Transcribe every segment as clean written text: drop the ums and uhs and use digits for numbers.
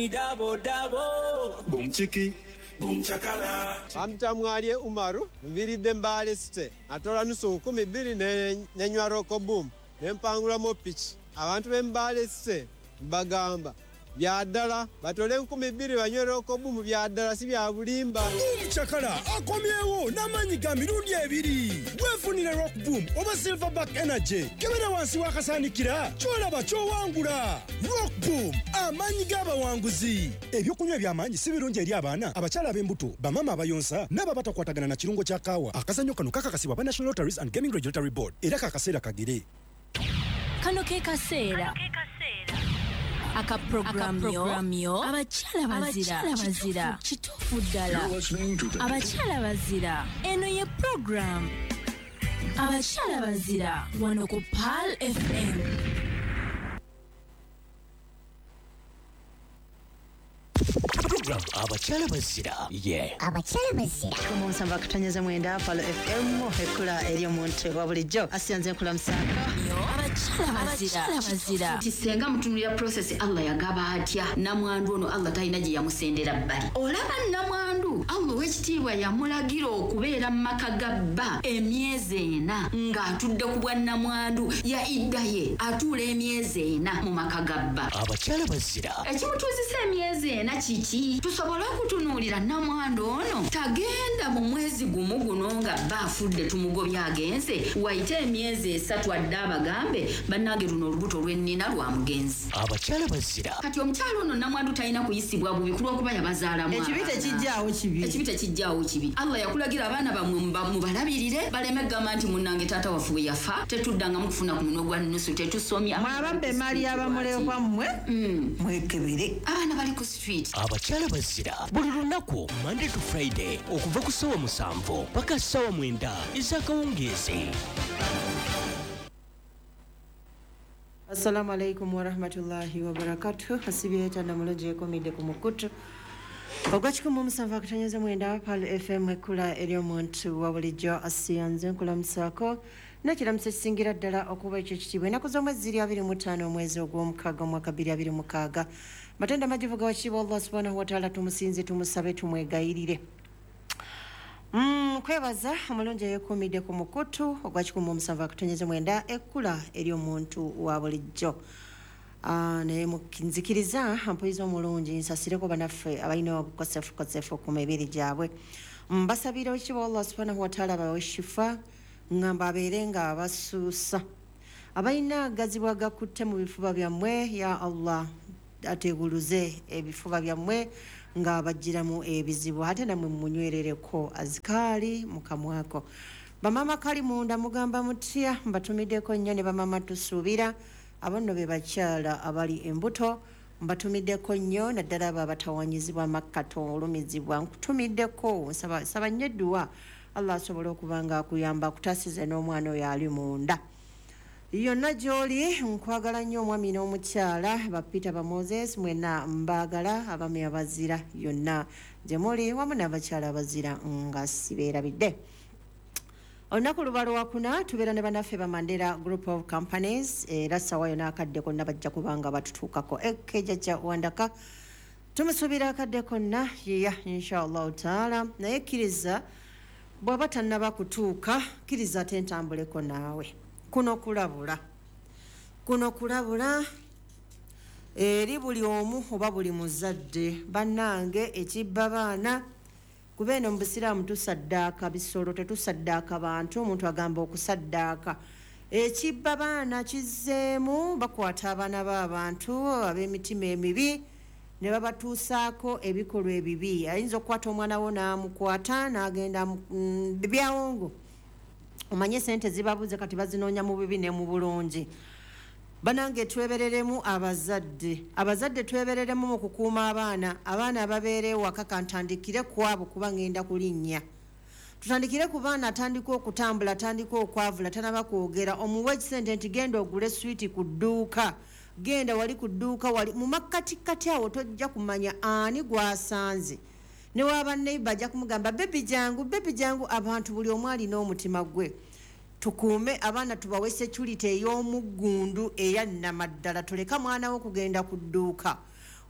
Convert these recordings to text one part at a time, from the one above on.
Dabo dabo, boom chiki, boom chakala. Amtamwalie Umaru, mviride mbale site. Atola nusu 12 nenywa roko boom. Nempangula mo pitch. Abantu bembale site bagamba. Byadala batole 12 banywe roko boom byadala si bya bulimba. Boom chakala akomyewo namanyi ga mirundi ebiri. Wefunire rock boom oba silverback energy. Kebera wansi wakasanikira. Chola bacho wangula. Rock boom amanyi gaba wanguzi. Ebyokunywa byamanyi si birungi eri abaana abachala b'embuto bamama abayonsa naba batakwatagana na kirungo kya kawa. Akazanyo kano kakakasibwa ba National Lotteries and Gaming Regulatory Board. Era kakasera kagire. Kano ke kaseera akaprogramyo abachala bazira kituufu ddala abachala bazira eno ye program abachala bazira wano ku Pal FM. Program abachala bazira abachala bazira kumusamba kutanyaza mwenda Pal FM hekula eri omuntu wa bulijjo asiyanze nkula musaka abachala bazira tisenga mutunulira process Allah yagaba atya namwandu ono Allah talina gye yamusendera bbali olaba namwandu Allah wekitiibwa yamulagira okubeera mu maka gabba emyezi 4 ng'atudde ku bwa namwandu ya iddaye atuula emyezi 4 mu maka gabba abachala bazira ekimutuuzisa emyezi 4 kiki tusobola okutunuulira namwandu ono tagenda mu mwezi gumu guno nga baafudde tumugobya agenze wayite emyezi 3 adde abagambe bannange luno olubuto lw'ennina lwa mugenzi abachala bazira kati omukyalo ono namwandu talina kuyisibwa bubi kulw'okuba yabazaalamu ekibi tekijjaawo kibi Allah yakulagira abaana bamwe mubalabirire baleme gamba nti munnange taata waffe bwe yafa tetuddangamu kufuna ku muno gwa nusu tetusomya mwababbe emaali y'abamulekwa mmwe mwekebere abaana bali ku street abachala bazira buli lunaku Monday to Friday okuva ku ssaawa 7 paka ssaawa 9 ez'akawungeezi. Assalamu alaikum wa rahmatullahi wa barakatuh. Hasibiyeta na muloje ekomide ku mukutu. Ogwachikumu musanva kutanyaza mwenda Pal FM ekula eri omuntu wa bulijjo asiyanze nkula musako nakiramusa kisingira ddala okuba ekyo kitibwe ennaku z'omwezi 25 omwezi ogw'omukaaga omwaka 2026 matenda majivuga wakiibwa Allah subhanahu wa ta'ala tumusinze tumusabe tumwegayirire. Kwebaza omulungi eyekumide ku mukutu ogwakikumu omusanvu akutonnyeza mwenda ekkula eri omuntu wa bulijjo. Naye nzikiriza mpuliza omulungi nsasireko banaffe abalina obukosefu ku mibiri gyabwe. Mbasabira ekibwa Allah subhanahu wa ta'ala bawe shifa ngamba abeere nga abasuusa abalina agazibwa gakutte mu bifuba byammwe ya Allah ateguluze ebifuba byammwe nga bajjiramu ebizibu ate namwe munywerereko azikali mukamwako. Bamama kali munda mugamba mutya mbatumiddeko nnyo ne bamama tusuubira abanno be bakyala abali embuto mbatumiddeko nnyo naddala abo abatawanyizibwa makkato olumizibwa nkutumiddeko saba nnyo edduwa Allah asobola okuba nga akuyamba akutasize n'omwana oyo ali munda. Yonna gy'oli nkwagala nnyo omwami n'omukyala bapita ba Moses mwena mbaagala abami abazira yonna gye muli wamu n'abakyala abazira nga sibeerabidde. Olunaku luba lwakuna tubeera ne bannaffe ba Mandela Group of Companies era ssaawa yonna akadde konna bajja kubanga batutuukako ekejjajja wandaka tumusuubira akadde konna yiya inshallah taala naye kkiriza bw'aba tannaba kutuuka kkiriza ate ntambuleko naawe. Kuno kulabula eri buli omu oba buli muzadde bannange ekibba baana kuba eno mu Busiraamu tusaddaaka bisolo tetusaddaaka bantu omuntu agamba okusaddaaka ekibba baana kizzeemu bakwata abaana b'abantu ab'emitima emibi ne babatuusaako ebikolwa ebibi ayinza okukwata omwana wo n'amukwata n'agenda byawongo omanye sente zibabuze kati bazinoonya mu bibi ne mu bulungi. Banange twebereremu abazadde twebereremu mu kukuuma abaana ababeere waka kantandikire ku abo kuba ngenda kulinnya tutandikire ku baana atandika okutambula atandika okwavula tanaba kwogera omuwe ekisente nti genda ogule switi ku dduuka genda wali ku dduuka wali mu makkati awo tojja kumanya ani gwasanze ne waba neighbor ajja kumugamba bebi jangu abantu buli omu alina omutima gwe. Tukuume abaana tubawe security ey'omuggundu eyannamaddala tuleka mwana wo kugenda ku dduuka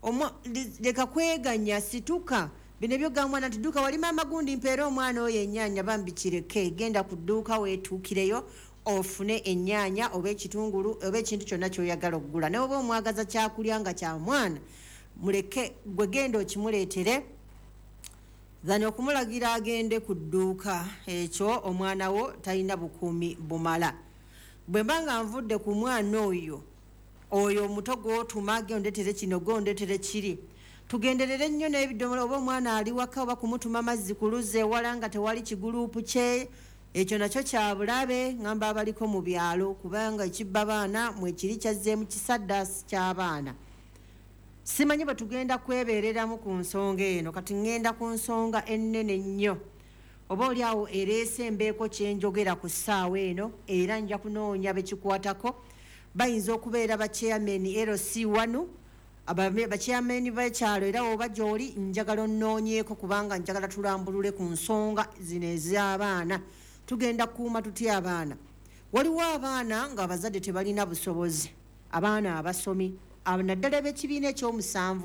leka kweganya situka bino byogamba mwana nti dduuka walima amagundi mpeera omwana oyo ennyaanya bambi kireke genda ku dduuka weetuukireyo ofune ennyaanya oba ekitungulu oba ekintu kyonna kyoyagala okugula naye oba omwagaza kyakulya nga kya mwana muleke gwe genda okimuleetere zani okumulagira agende ku dduuka ekyo omwana wo talina bukuumi bumala bwe mba nga nvudde ku mwana oyo omuto gw'otuma gondetere kino gondetere kiri tugenderere nnyo n'ebidomola oba omwana ali waka oba kumutuma amazzi ku luzzi ewala nga tewali kiguluupu kye ekyo nakyo kya bulabe ngamba abaliko mu byalo kubanga ekibba baana mwekiri kyazzeemu kisaddaasi ky'abaana simanyi bwe tugenda kwebeereramu ku nsonga eno kati ngenda ku nsonga ennene nnyo oba oli awo ereese embeeko kyenjogera ku ssaawa eno era nja kunoonya bekikwatako bayinza okubeera bachairman LC1 bachairman b'ekyalo era oba gy'oli njagala onnoonyeeko kubanga njagala tulambulule ku nsonga zino ez'abaana tugenda kukuuma tutya abaana waliwo abaana ng'abazadde tebalina busobozi abaana abasomi naddala b'ekibiina ekyomusanvu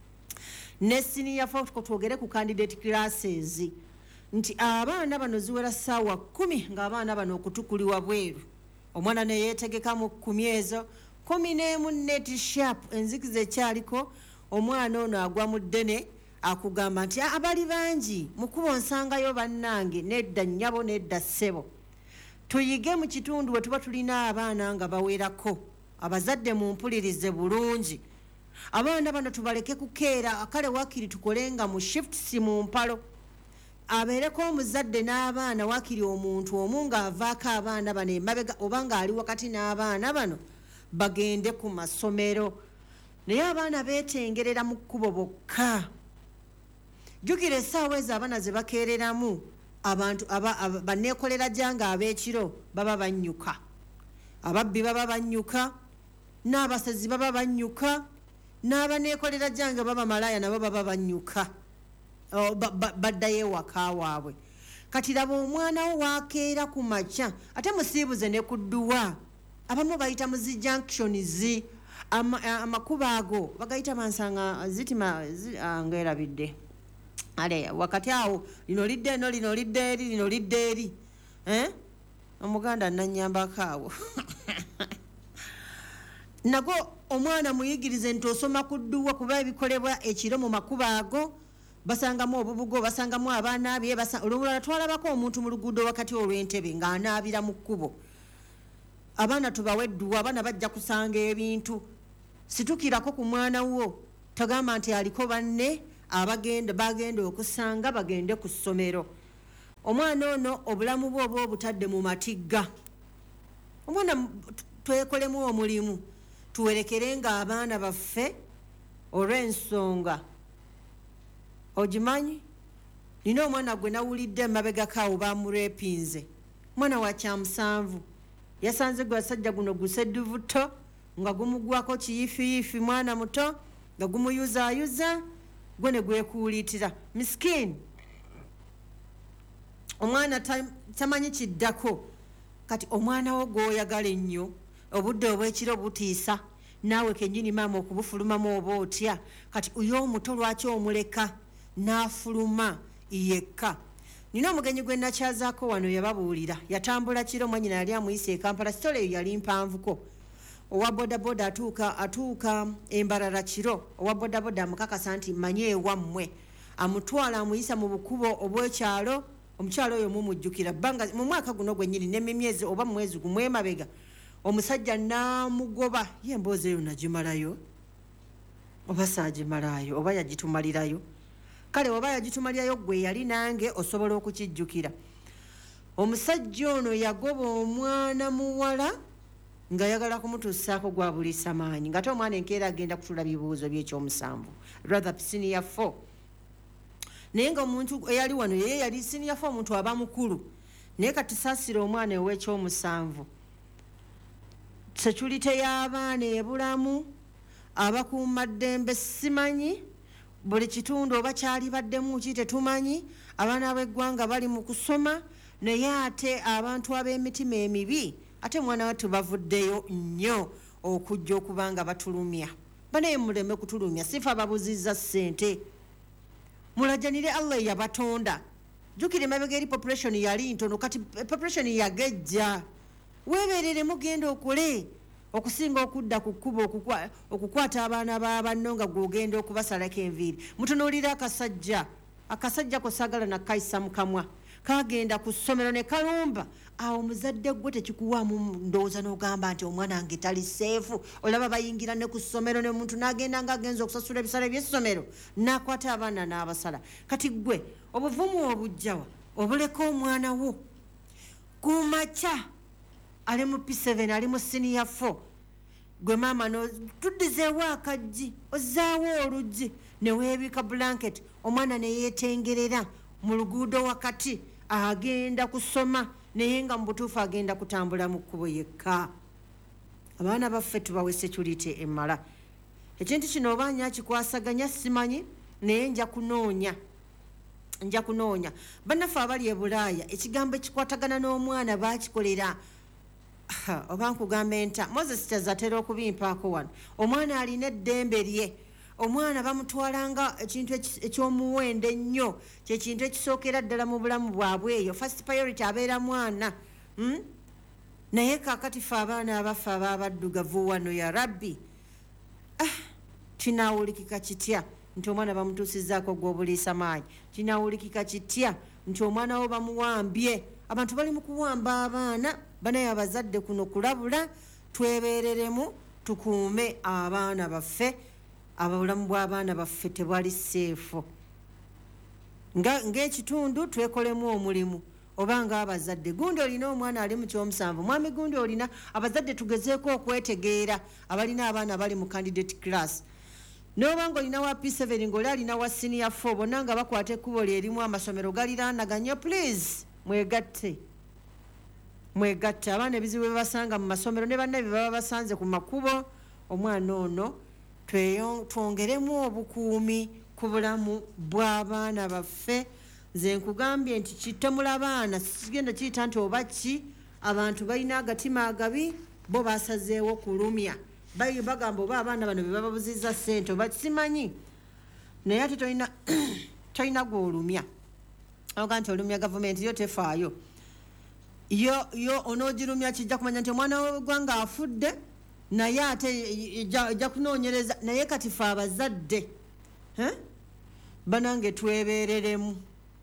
ne senior ko twogere ku candidate classes nti abaana bano ziwera ssaawa 10 ng'abaana bano okutukuliwa bweru omwana ne yeetegeka mu 10 ezo 11 net sharp enzikiza ekyaliko omwana ono agwa mu ddene akugamba nti abali bangi mukubo nsangayo bannange nedda nnyabo nedda ssebo tuyige mu kitundu bwe tuba tulina abaana nga bawerako abazadde mumpulirize bulungi abaana bano tubaleke kukeera akale wakiri tukolenga mu shift si mu mpalo abeereko omuzadde n'abaana wakiri omuntu omu ng'avaako abaana bano emabega oba ng'ali wakati n'abaana bano bagende ku masomero naye abaana beetengerera mu kkubo bokka jjukira essaawa ezo abaana ze bakeereramu abantu banneekolera janga ab'ekiro baba bannyuka ababbi baba bannyuka n'abasezi baba bannyuka n'abaneekolera janga baba malaya nabo baba bannyuka baddayo ewaka waabwe kati laba omwana wo wakeera ku makya ate musiibuze ne ku dduwa abamu bayita mu zi junctions amakuba ago bagayita bansanga zitima ngeerabidde ale wakati awo lino lidde eno lino lidde eri lino lidde eri omuganda nanyambako awo nago omwana muyigirize nti osoma ku dduwa kuba ebikolebwa ekiro mu makuba ago basangamu obubugo basangamu abaana bye olulala twalabako omuntu mu luguudo wakati olw'entebe ng'anaabira mu kkubo abaana tubawe edduwa abaana bajja kusanga ebintu situkirako ku mwana wo tagamba nti aliko banne bagenda okusanga bagende ku ssomero omwana ono obulamu bwe oba obutadde mu matigga omwana twekolemu omulimu tuwerekerenga abaana baffe olw'ensonga ogimanyi nina omwana gwe nawulidde emabegako awo bamurepinze mwana wa kyamusanvu yasanze gwe basajja guno gusedduvuto nga gumugwako kiyifiyifi mwana muto nga gumuyuzaayuza gwe ne gwekuulitira miskini omwana tamanyi kiddako kati omwana wo gw'oyagala ennyo obudde obw'ekiro butiisa naawe kennyini maama okubufulumamu oba otya kati uyo omuto lwaki omuleka n'afuluma yekka nina omugenyi gwe nakyazaako wano yababuulira yatambula kiro mwanyina yali amuyisa e Kampala sitole eyo yali mpanvuko owa bodaboda atuuka embalala kiro owa bodaboda amukakasa nti manye ewammwe amutwala amuyisa mu bukubo obw'ekyalo omukyalo oyo mumujjukira bbanga mu mwaka guno gwennyini nemyezi oba mwezi gumwemabega omusajja n'amugoba ye emboozi eyo nagimalayo oba saagimalayo oba yagitumalirayo kale oba yagitumalirayo gwe yali nange osobola okukijjukira omusajja ono yagoba omwana muwala ng'ayagala kumutuusaako gwa buliisa maanyi ng'ate omwana enkeera agenda kutula bibuuzo by'ekyomusanvu rather senior 4 naye nga omuntu eyali wano yeye yali senior 4 omuntu aba mukulu naye kati saasira omwana ow'ekyomusanvu security y'abaana ebulamu abakuumaddembe simanyi buli kitundu oba kyali baddemu ki tetumanyi abaana b'eggwanga bali mu kusoma naye ate abantu ab'emitima emibi ate mwana wattu bavuddeyo nnyo okujja okuba nga batulumya banaye muleme kutulumya sifa babuzizza ssente mulajanire Allah yabatonda jukire mabega eri population yali ntono kati population yagejja weberere mugenda okule okusinga okudda ku kkubo okukwata abaana b'abanno nga gwogenda okubasalako enviiri mutunuulira akasajja kosagala nakayisa mukamwa kagenda ku ssomero ne kalumba awo muzadde gwe tekikuwaamu ndowooza n'ogamba nti omwana wange tali seefu olaba bayingira ne ku ssomero ne muntu n'agenda ng'agenza okusasula ebisale by'essomero n'akwata abaana n'abasala kati gwe obuvumu obujjawa obuleka omwana wo ku makya ali mu P7 ali mu senior 4 gwe maama no tuddizeewo akaggi ozaawo oluggi ne weebika blanket omwana ne yeetengerera mu luguudo wakati agenda kusoma naye nga mu butuufu agenda kutambula mu kkubo yekka abaana baffe tubawe security emmala ekintu kino oba nyakikwasaganya simanyi naye nja kunoonya bannaffe abali e Bulaaya ekigambo ekikwatagana n'omwana baakikolera oba nkugamba enta Moses kyazatera okubimpaako wano omwana alina eddembe lye omwana bamutwalanga ekintu ekyomuwendo ennyo kyekintu ekisookera ddala mu bulamu bwabwe eyo first priority abeera mwana naye kaakati fe abaana abaffe ababaddugavu wano ya rabbi kinaawulikika kitya nti omwana bamutuusizzaako gw'obuliisa maanyi kinaawulikika kitya nti omwana wo bamuwambye abantu bali mu kuwamba abaana banaye abazadde kuno kulabula twebereremu tukuume abaana baffe abulamu bw'abaana baffe tebwali seefu ng'ekitundu twekolemu omulimu oba ng'abazadde gundi olina omwana ali mu kyomusanvu mwami gundi olina abazadde tugezeeko okwetegeera abalina abaana bali mu candidate class n'oba ng'olina wa P7 ng'oli alina wa senior 4 bonna nga bakwata ekkubo lyerimu amasomero galiraanaganye please mwegatte abaana ebizibu bye basanga mu masomero ne banne bye baba basanze ku makubo omwana ono twongeremu obukuumi ku bulamu bw'abaana baffe nze nkugambye nti kitemula baana sigenda kiyita nti oba ki abantu balina agatima agabi bo basazeewo kulumya bagamba oba abaana bano be bababuzizza ssente oba simanyi naye ate tolina gw'olumya oga nti olumya gavumenti yo tefaayo yo onoogirumya kijja kumanya nti omwana w'eggwanga afudde naye ate ejja kunoonyereza naye kati fe abazadde banange twebereremu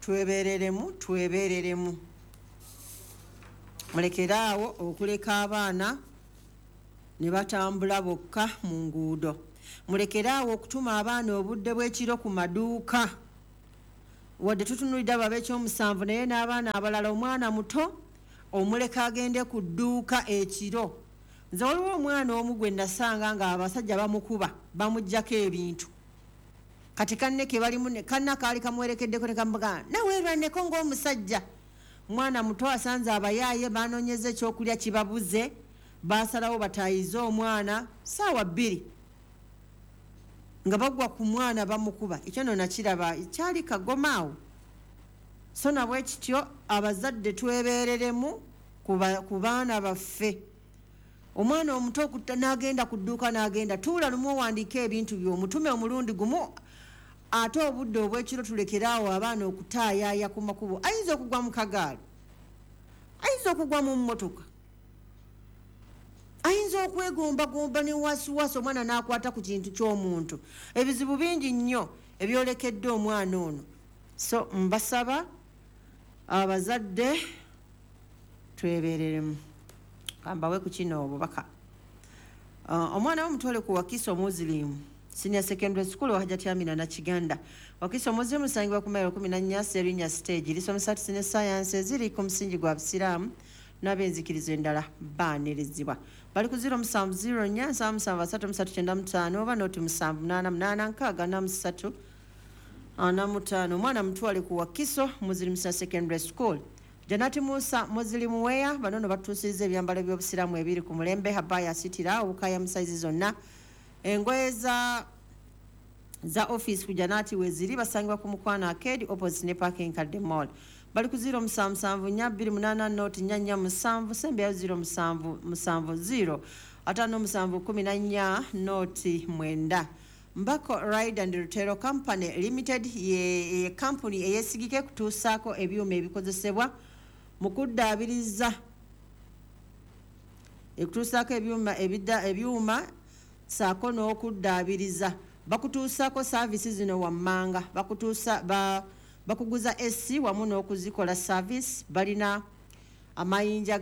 mulekeraawo okuleka abaana ne batambula bokka mu nguudo mulekeraawo okutuma abaana obudde bw'ekiro ku maduuka wadde tutunulidde ababa ekyomusanvu naye n'abaana abalala omwana muto omuleka agende ku dduuka ekiro nze waliwo omwana omu gwe nasanga nga abasajja bamukuba bamuggyako ebintu kati kanne ke balimu kanna kaali kamuwerekeddeko ne kamugaa naweerwaneko ng'omusajja mwana muto asanze abayaaye banoonyeza ekyokulya kibabuze basalawo bataayize omwana ssaawa 2 nga bagwa ku mwana bamukuba ekyo nno nakiraba kyali kagomaawo so nabwe kityo abazadde twebereremu ku baana baffe omwana omuto n'agenda ku dduuka n'agenda tuula lumu owandiika ebintu by'omutume omulundi gumu ate obudde obw'ekiro tulekeraawo abaana okutaayaaya ku makubo ayinza okugwa mu kagaali ayinza okugwa mu mmotoka ayinza okwegombagomba ne wasiwasi omwana n'akwata ku kintu ky'omuntu ebizibu bingi nnyo ebyolekedde omwana ono so mbasaba abazadde twebereremu kambawe ku kino obubaka omwana w'omutwale ku Wakiso Muslim Senior Secondary School wa Hajati Amina na Kiganda Wakiso Muslim musangibwa ku mailo 14 Serinya Stage lisomesa tisine science ziri ku musingi gwa Abisiramu n'abenzikirizo endala baanirizibwa bali ku 070 nyansa 73795 oba noti 788 65 omwana mutwale ku Wakiso Muslim Secondary School Janati Musa Muslim Weya banono batusize ebyambalo by'obusiramu ebiri ku mulembe habaya sitira obukaya musaizi zonna engoye za office ku Janati weziri basangibwa ku Mukwana Arcade opposite ne parking Kadde Mall bali ku 077 nya 28 note nyanya musanvu sembe 070 5714 noti mwenda. Mbako Ride and Retail Company Limited ye company eyesigike kutuusaako ebyuma ebikozesebwa mu kuddaabiriza ekutuusaako ebyuma saako n'okuddaabiriza bakutuusaako saavisi zino wammanga bakuguza SC wamu n'okuzikola service balina amayinja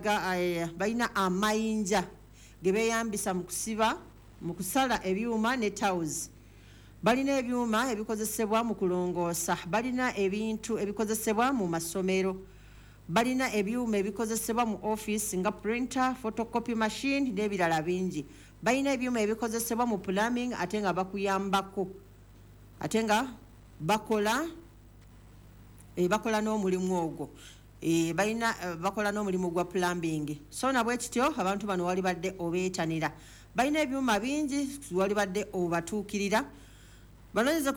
ge beeyambisa mu kusala ebyuma ne towels. Balina ebyuma ebikozesebwa mu kulongoosa, balina ebintu ebikozesebwa mu masomero, balina ebyuma ebikozesebwa mu office nga printer, photocopy machine n'ebirala bingi. Balina ebyuma ebikozesebwa mu plumbing ate nga bakuyambako, ate nga bakola n'omulimu ogwo. Bakola n'omulimu gwa plumbing. So na bwe kityo abantu bano wali badde obeetanira. Balina ebyuma bingi wali badde obatuukirira. Baloneza ku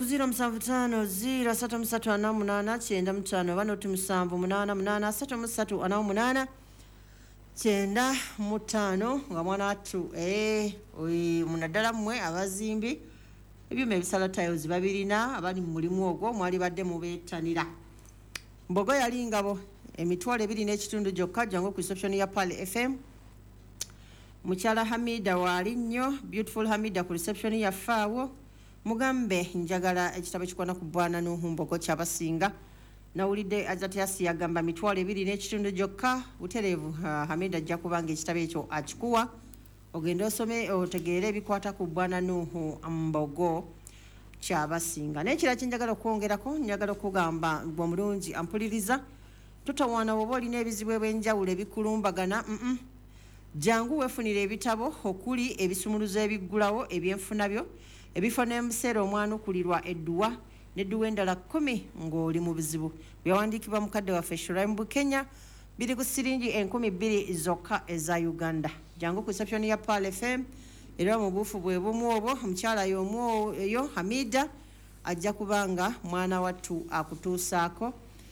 073389385 nga mwana wattu munaddala mmwe abazimbi ebyuma ebisala tiles babirina abali mu mulimu ogwo mwali badde mubeetanira. Mbogo yali ngabo emitwalo 2 n'ekitundu gyokka jangu ku reception ya Pale FM. Mukyala Hamida wali nnyo, Beautiful Hamida ku reception ya Faawo. Mugambe njagala ekitabo kikwana ku Bwana Nuhu Mbogo kyabasinga. Nawulidde Azatiasi yagamba mitwalo 2 n'ekitundu gyokka. Butereevu Hamida ajja kubanga ekitabo ekyo akikuwa. Ogenda osome otegeere ebikwata ku Bwana Nuhu Mbogo kyabasinga. N'ekirala kye njagala okwongerako, njagala okugamba ng'omulungi ampuliriza. Totawaana bw'oba olina ebizibu ebyenjawulo ebikulumbagana. Jangu weefunire ebitabo okuli ebisumuluzo ebiggulawo ebyenfuna byo. Ebifo n'emuseera omwanukulirwa edduwa n'edduwa endala 10 ng'oli mu bizibu. Byawandiikibwa mukadde waffe Shuraibu Kenya biri ku siringi 20,000 zokka eza Uganda. Jangu ku reception ya Pale FM era mu buufu bwe bumu obwo omukyala y'omwoyo Hamida ajja kubanga mwana wattu akutuusaako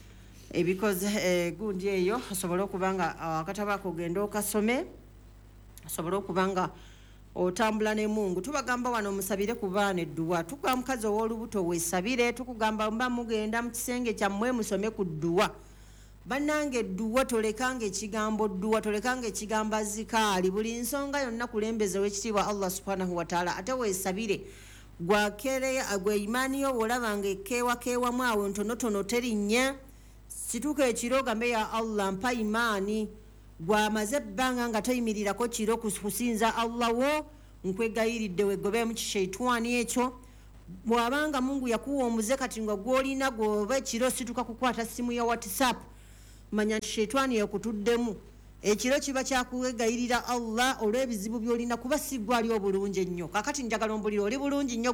ebikoze gundi eyo asobole okubanga akatabo ako genda okasome asobole okubanga otambula ne Mungu. Tubagamba wano musabire ku baana edduwa. Tukwa mukazi ow'olubuto weesabire, tukugamba mba mugenda mu kisenge kyammwe musome ku dduwa. Bannange edduwa tolekanga ekigambo dduwa, tolekanga ekigambo zikaali. Buli nsonga yonna kulembeze w'ekitiibwa Allah subhanahu wa ta'ala ate weesabire. Gwe imaani yo olabanga ekeewakeewamu awo ntonotono terinnya. Situka ekiro gambe ya Allah mpa imaani. Gwamaze ebbanga nga toyimirirako kiro kusinza Allah wo nkwegayiridde wegobe mu kishaitwani ekyo. Bw'abanga Mungu yakuwa omuze kati nga gwolina gobe kiro situka kukwata simu ya WhatsApp manya shaitwani yakutuddemu. Ekiro kiba kyakuwegayirira Allah olw'ebizibu by'olina kuba si gwali obulungi ennyo. Kakati njagala ombulira oli bulungi nnyo.